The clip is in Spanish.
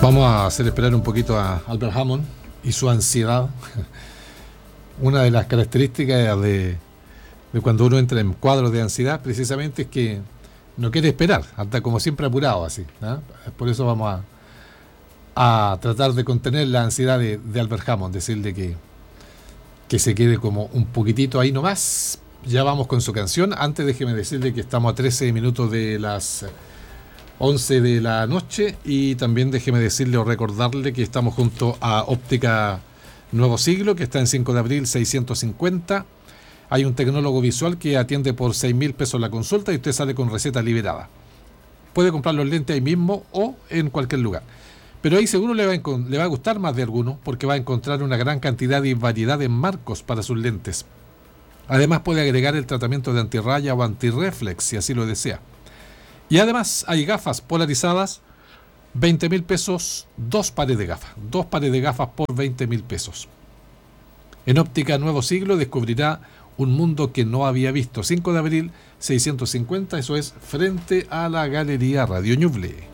Vamos a hacer esperar un poquito a Albert Hammond y su ansiedad. Una de las características de cuando uno entra en cuadros de ansiedad precisamente es que no quiere esperar, anda como siempre apurado así, ¿no? Por eso vamos a tratar de contener la ansiedad de Albert Hammond, decirle que se quede como un poquitito ahí nomás. Ya vamos con su canción. Antes déjeme decirle que estamos a 13 minutos de las 11 de la noche, y también déjeme decirle o recordarle que estamos junto a Óptica Nuevo Siglo, que está en 5 de abril 650. Hay un tecnólogo visual que atiende por 6.000 pesos la consulta y usted sale con receta liberada. Puede comprar los lentes ahí mismo o en cualquier lugar. Pero ahí seguro le va a gustar más de alguno, porque va a encontrar una gran cantidad y variedad de marcos para sus lentes. Además puede agregar el tratamiento de antirraya o antirreflex si así lo desea. Y además hay gafas polarizadas, 20.000 pesos, dos pares de gafas por 20.000 pesos. En Óptica Nuevo Siglo descubrirá un mundo que no había visto. 5 de abril 650, eso es frente a la Galería Radio Ñuble.